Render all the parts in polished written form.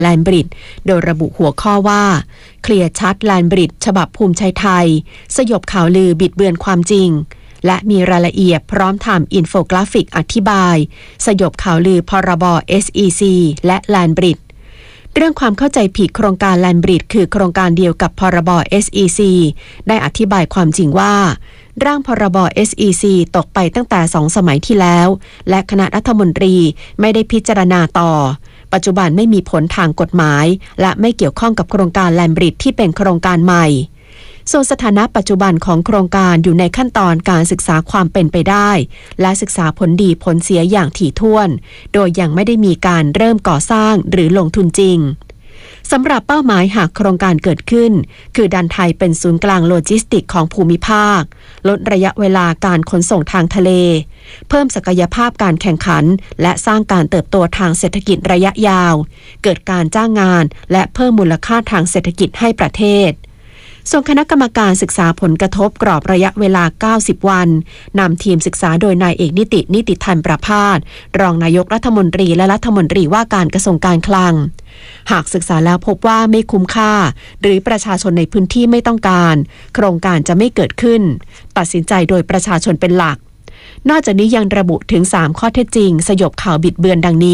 แลนบริดจ์โดยระบุหัวข้อว่าเคลียร์ชัดแลนบริดจ์ฉบับภูมิใจไทยสยบข่าวลือบิดเบือนความจริงและมีรายละเอียดพร้อมทำอินโฟกราฟิกอธิบายสยบข่าวลือพรบ SEC และแลนบริดจ์เรื่องความเข้าใจผิดโครงการแลนบริดจ์คือโครงการเดียวกับพรบ SEC ได้อธิบายความจริงว่าร่างพรบ SEC ตกไปตั้งแต่2 สมัยที่แล้วและคณะรัฐมนตรีไม่ได้พิจารณาต่อปัจจุบันไม่มีผลทางกฎหมายและไม่เกี่ยวข้องกับโครงการแลนบริดจ์ที่เป็นโครงการใหม่ส่วนสถานะปัจจุบันของโครงการอยู่ในขั้นตอนการศึกษาความเป็นไปได้และศึกษาผลดีผลเสียอย่างถี่ถ้วนโดยยังไม่ได้มีการเริ่มก่อสร้างหรือลงทุนจริงสำหรับเป้าหมายหากโครงการเกิดขึ้นคือดันไทยเป็นศูนย์กลางโลจิสติกของภูมิภาคลดระยะเวลาการขนส่งทางทะเลเพิ่มศักยภาพการแข่งขันและสร้างการเติบโตทางเศรษฐกิจระยะยาวเกิดการจ้างงานและเพิ่มมูลค่าทางเศรษฐกิจให้ประเทศส่วนคณะกรรมการศึกษาผลกระทบกรอบระยะเวลา90วันนำทีมศึกษาโดยนายเอกนิติธันประภาสรองนายกรัฐมนตรีและรัฐมนตรีว่าการกระทรวงการคลังหากศึกษาแล้วพบว่าไม่คุ้มค่าหรือประชาชนในพื้นที่ไม่ต้องการโครงการจะไม่เกิดขึ้นตัดสินใจโดยประชาชนเป็นหลักนอกจากนี้ยังระบุถึง3ข้อเท็จจริงสยบข่าวบิดเบือนดังนี้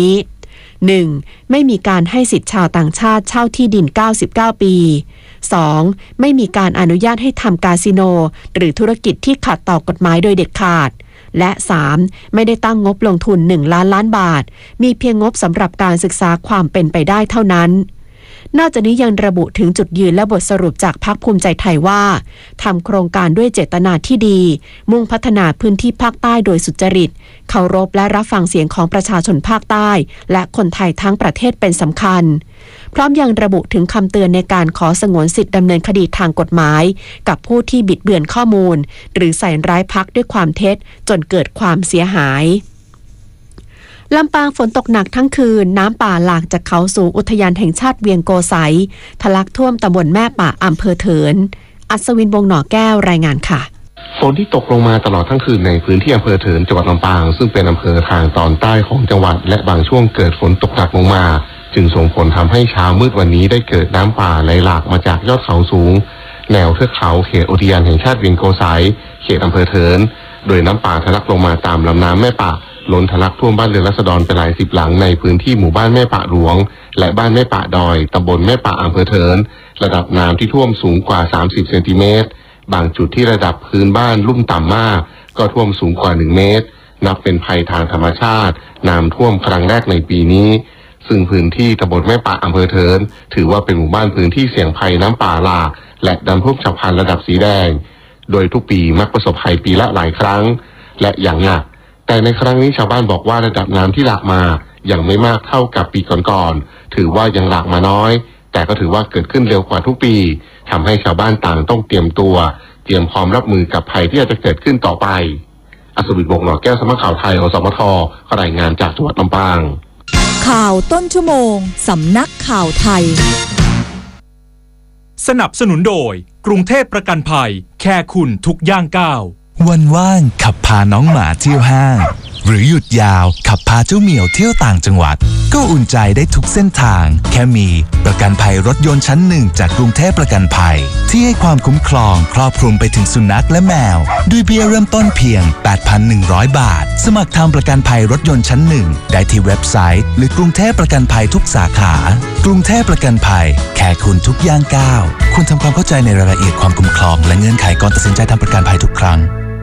1. ไม่มีการให้สิทธิชาวต่างชาติเช่าที่ดิน99 ปี 2. ไม่มีการอนุญาตให้ทำคาสิโนหรือธุรกิจที่ขัดต่อกฎหมายโดยเด็ดขาดและ 3. ไม่ได้ตั้งงบลงทุน1 ล้านล้านบาทมีเพียงงบสำหรับการศึกษาความเป็นไปได้เท่านั้นนอกจากนี้ยังระบุถึงจุดยืนและบทสรุปจากพรรคภูมิใจไทยว่าทำโครงการด้วยเจตนาที่ดีมุ่งพัฒนาพื้นที่ภาคใต้โดยสุจริตเคารพและรับฟังเสียงของประชาชนภาคใต้และคนไทยทั้งประเทศเป็นสำคัญพร้อมยังระบุถึงคำเตือนในการขอสงวนสิทธิดำเนินคดีทางกฎหมายกับผู้ที่บิดเบือนข้อมูลหรือใส่ร้ายพรรคด้วยความเท็จจนเกิดความเสียหายลำปางฝนตกหนักทั้งคืนน้ำป่าหลากจากเขาสูงอุทยานแห่งชาติเวียงโกไสทะลักท่วมตำบลแม่ป่าอำเภอเถินอัศวินวงศ์หน่อแก้วรายงานค่ะฝนที่ตกลงมาตลอดทั้งคืนในพื้นที่อำเภอเถินจังหวัดลำปางซึ่งเป็นอำเภอทางตอนใต้ของจังหวัดและบางช่วงเกิดฝนตกหนักลงมาจึงส่งผลทำให้เช้ามืดวันนี้ได้เกิดน้ำป่าไหลหลากมาจากยอดเขาสูงแนวเทือกเขาเขตอุทยานแห่งชาติเวียงโกไสเขตอำเภอเถินโดยน้ำป่าทะลักลงมาตามลำน้ำแม่ป่าล้นทะลักท่วมบ้านเรือนราษฎรไปหลาย10 หลังในพื้นที่หมู่บ้านแม่ป่าหลวงและบ้านแม่ป่าดอยตำบลแม่ป่าอำเภอเถินระดับน้ำที่ท่วมสูงกว่า30 เซนติเมตรบางจุดที่ระดับพื้นบ้านลุ่มต่ำมากก็ท่วมสูงกว่า1 เมตรนับเป็นภัยทางธรรมชาติน้ำท่วมครั้งแรกในปีนี้ซึ่งพื้นที่ตำบลแม่ป่าอำเภอเถินถือว่าเป็นหมู่บ้านพื้นที่เสี่ยงภัยน้ำป่าหลากและน้ำท่วมฉับพลันระดับสีแดงโดยทุกปีมักประสบภัยปีละหลายครั้งและอย่างหนักแต่ในครั้งนี้ชาวบ้านบอกว่าระดับน้ำที่หลากมายังไม่มากเท่ากับปีก่อนๆถือว่ายังหลากมาน้อยแต่ก็ถือว่าเกิดขึ้นเร็วกว่าทุกปีทำให้ชาวบ้านต่างต้องเตรียมพร้อมรับมือกับภัยที่อาจจะเกิดขึ้นต่อไปอัศวินวงศ์หน่อแก้วสำนักข่าวไทยอสมทรายงานจากจังหวัดลำปางข่าวต้นชั่วโมงสำนักข่าวไทยสนับสนุนโดยกรุงเทพประกันภัยแค่คุณทุกย่างก้าววันว่างขับพาน้องหมาเที่ยวห้างหรือหยุดยาวขับพาเจ้าเหมียวเที่ยวต่างจังหวัดก็อุ่นใจได้ทุกเส้นทางแค่มีประกันภัยรถยนต์ชั้น1จากกรุงเทพประกันภัยที่ให้ความคุ้มครองครอบคลุมไปถึงสุนัขและแมวด้วยเบี้ยเริ่มต้นเพียง 8,100 บาทสมัครทำประกันภัยรถยนต์ชั้น1ได้ที่เว็บไซต์หรือกรุงเทพประกันภัยทุกสาขากรุงเทพประกันภัยแค่คุณทุกย่างก้าวคุณทำความเข้าใจในรายละเอียดความคุ้มครองและเงื่อนไขก่อนตัดสินใจทำประกันภัยทุกครั้ง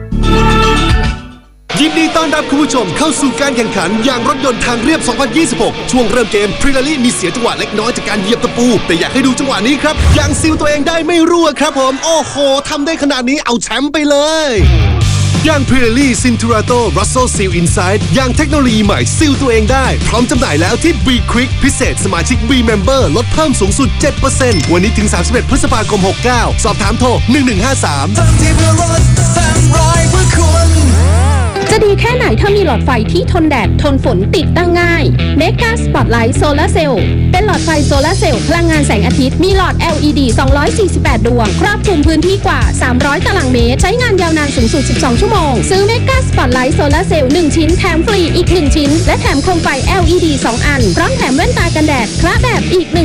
ยินดีต้อนรับคุณผู้ชมเข้าสู่การแข่งขันยางรถยนต์ทางเรียบ 2026 ช่วงเริ่มเกมพรีลารี่มีเสียจังหวะเล็กน้อยจากการเหยียบตะปูแต่อยากให้ดูจังหวะนี้ครับยางซีลตัวเองได้ไม่รั่วครับผมโอ้โหทำได้ขนาดนี้เอาแชมป์ไปเลยยางพรีลารี่ซินทูราโตรัสโซซีลอินไซด์ยางเทคโนโลยีใหม่ซีลตัวเองได้พร้อมจำหน่ายแล้วที่ B Quick พิเศษสมาชิก B Member ลดเพิ่มสูงสุด 7% วันนี้ถึง 31 พฤษภาคม 69 สอบถามโทร 1153 จะจะดีแค่ไหนถ้ามีหลอดไฟที่ทนแดดทนฝนติดตั้งง่าย Mega Spotlight Solar Cell เป็นหลอดไฟโซลาร์เซลล์พลังงานแสงอาทิตย์มีหลอด LED 248 ดวงครอบคลุมพื้นที่กว่า 300 ตารางเมตรใช้งานยาวนานสูงสุด 12 ชั่วโมงซื้อ Mega Spotlight Solar Cell 1 ชิ้นแถมฟรีอีก 1 ชิ้นและแถมโคมไฟ LED 2 อันพร้อมแถมแว่นตากันแดดคละแบบอีก1